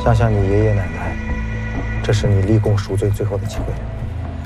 想想你爷爷奶奶，这是你立功赎罪最后的机会。